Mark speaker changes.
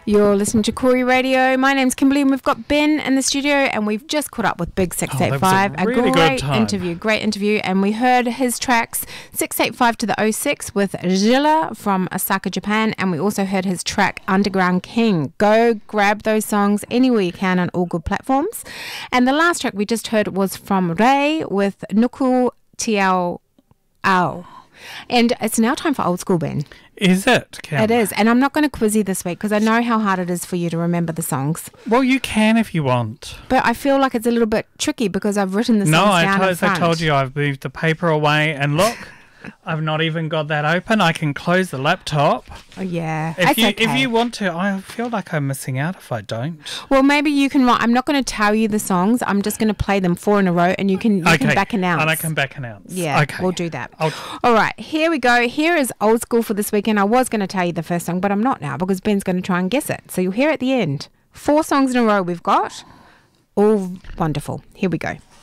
Speaker 1: You're listening to Corey Radio. My name's Kimberly and we've got Ben in the studio and we've just caught up with Big 685.
Speaker 2: That was a really good time.
Speaker 1: Great interview. And we heard his tracks 685 to the 06 with Zilla from Osaka, Japan. And we also heard his track Underground King. Go grab those songs anywhere you can on all good platforms. And the last track we just heard was from Ray with Nuku Tiao Ao. And it's now time for Old School, Ben.
Speaker 2: Is it, Kim?
Speaker 1: It is. And I'm not going to quiz you this week because I know how hard it is for you to remember the songs.
Speaker 2: Well, you can if you want.
Speaker 1: But I feel like it's a little bit tricky because I've written the songs down in front.
Speaker 2: I told you I've moved the paper away and look, I've not even got that open. I can close the laptop.
Speaker 1: Oh, yeah.
Speaker 2: If you want to, I feel like I'm missing out if I don't.
Speaker 1: Well, maybe you can write. I'm not going to tell you the songs. I'm just going to play them 4 in a row and you can back announce.
Speaker 2: And I can back announce.
Speaker 1: Yeah,
Speaker 2: okay.
Speaker 1: We'll do that. All right, here we go. Here is Old School for this weekend. I was going to tell you the first song, but I'm not now because Ben's going to try and guess it. So you'll hear at the end. 4 songs in a row we've got. All wonderful. Here we go.